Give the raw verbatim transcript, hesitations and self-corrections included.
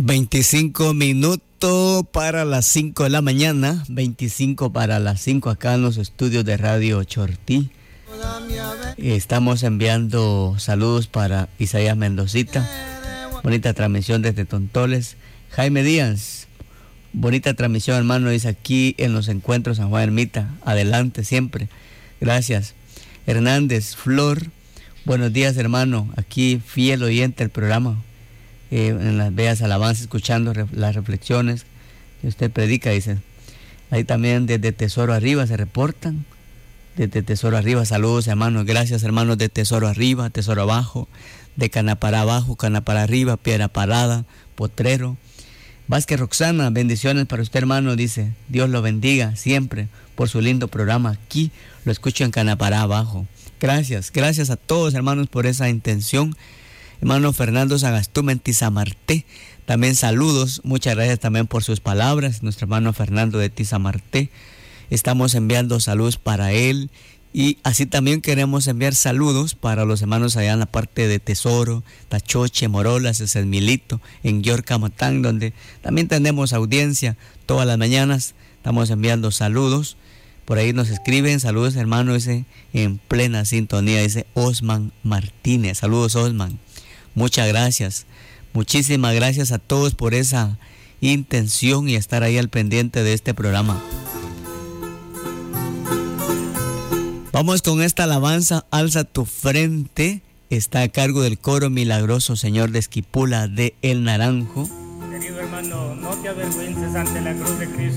veinticinco minutos para las cinco de la mañana, veinticinco para las cinco acá en los estudios de Radio Chortí. Estamos enviando saludos para Isaías Mendocita, bonita transmisión desde Tontoles. Jaime Díaz, bonita transmisión, hermano, dice aquí en los encuentros San Juan Ermita, adelante siempre, gracias. Hernández Flor, buenos días, hermano, aquí fiel oyente del programa, eh, en las bellas alabanzas, escuchando re- las reflexiones que usted predica, dice. Ahí también desde Tesoro Arriba se reportan, desde Tesoro Arriba, saludos, hermanos, gracias, hermanos de Tesoro Arriba, Tesoro Abajo, de Canapará Abajo, Canapará Arriba, Piedra Parada, Potrero. Vázquez Roxana, bendiciones para usted, hermano, dice, Dios lo bendiga siempre por su lindo programa, aquí lo escucho en Canapará Abajo. Gracias, gracias a todos, hermanos, por esa intención. Hermano Fernando Sagastume en Tizamarté, también saludos, muchas gracias también por sus palabras, nuestro hermano Fernando de Tizamarté, estamos enviando saludos para él. Y así también queremos enviar saludos para los hermanos allá en la parte de Tesoro, Tachoche, Morolas, Esmilito, en Yorcamotán, donde también tenemos audiencia todas las mañanas. Estamos enviando saludos. Por ahí nos escriben, saludos hermano, dice, en plena sintonía, dice Osman Martínez. Saludos Osman. Muchas gracias. Muchísimas gracias a todos por esa intención y estar ahí al pendiente de este programa. Vamos con esta alabanza, Alza tu frente, está a cargo del coro Milagroso Señor de Esquipula de El Naranjo. Querido hermano, no te avergüences ante la cruz de Cristo.